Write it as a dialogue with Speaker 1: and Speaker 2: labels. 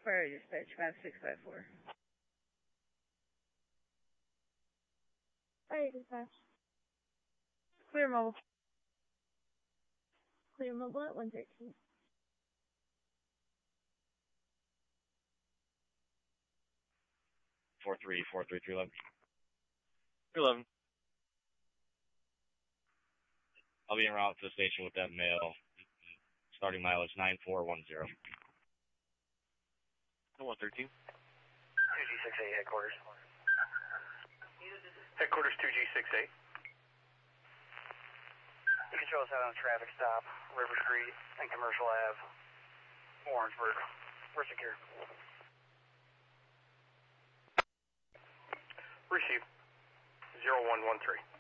Speaker 1: Fire dispatch 5654.
Speaker 2: Fire dispatch.
Speaker 1: Clear mobile.
Speaker 2: Clear mobile at 113.
Speaker 3: Four three 311. 311. I'll be en route to the station with that mail. Starting mileage 9410.
Speaker 4: 113.
Speaker 5: 2G68 headquarters. Headquarters 2G68. You control us out on a traffic stop, River Street and Commercial Ave, Orangeburg. We're secure. Receive 0113.